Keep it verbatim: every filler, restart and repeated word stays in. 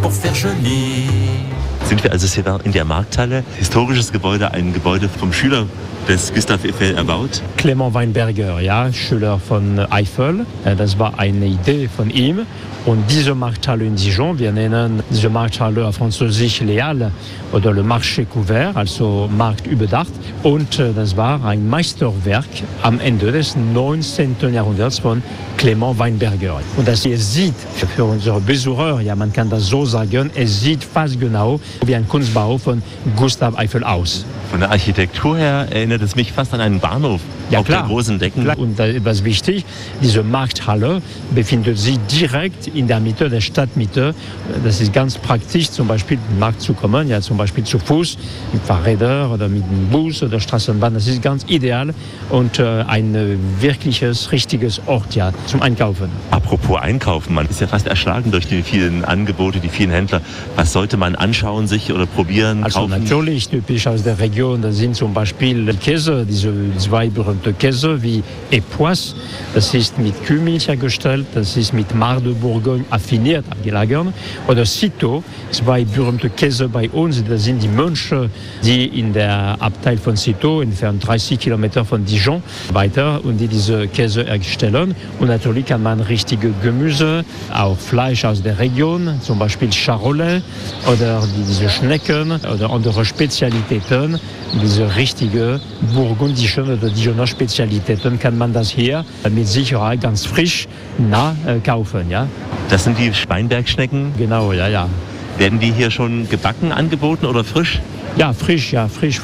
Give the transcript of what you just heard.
pour faire joli. Sind wir also hier in der Markthalle? Historisches Gebäude, ein Gebäude vom Schüler des Gustave Eiffel erbaut. Clément Weinberger, ja, Schüler von Eiffel. Das war eine Idee von ihm. Und diese Markthalle in Dijon, wir nennen diese Markthalle auf Französisch Les Halles oder Le Marché Couvert, also Markt überdacht. Und das war ein Meisterwerk am Ende des neunzehnten Jahrhunderts von Clément Weinberger. Und das ihr sieht für unsere Besucher, ja, man kann das so sagen, es sieht fast genau wie ein Kunstbau von Gustave Eiffel aus. Von der Architektur her erinnert es mich fast an einen Bahnhof. Ja, auf klar. den großen Decken. Klar. Und etwas wichtig, diese Markthalle befindet sich direkt in der Mitte der Stadtmitte. Das ist ganz praktisch, zum Beispiel im Markt zu kommen, ja, zum Beispiel zu Fuß, mit Fahrrädern oder mit dem Bus oder Straßenbahn. Das ist ganz ideal und äh, ein äh, wirkliches, richtiges Ort, ja, zum Einkaufen. Apropos Einkaufen, man ist ja fast erschlagen durch die vielen Angebote, die vielen Händler. Was sollte man anschauen, sich oder probieren, also kaufen? Natürlich, typisch aus der Region, da sind zum Beispiel Käse, diese zwei berühmte Käse wie Epoisse, das ist mit Kuhmilch hergestellt, das ist mit Mar de Bourgogne affiniert, abgelagert. Oder Citeaux, zwei berühmte Käse bei uns, das sind die Mönche, die in der Abteil von Citeaux, entfernt dreißig Kilometer von Dijon, weiter und die diese Käse herstellen. Und natürlich kann man richtige Gemüse, auch Fleisch aus der Region, zum Beispiel Charolais oder diese Schnecken oder andere Spezialitäten, diese richtige burgundischen oder Dijoner Spezialitäten kann man das hier mit Sicherheit ganz frisch nah äh, kaufen. Ja? Das sind die Weinbergschnecken. Genau, ja, ja. Werden die hier schon gebacken angeboten oder frisch? Ja, frisch, ja, frisch.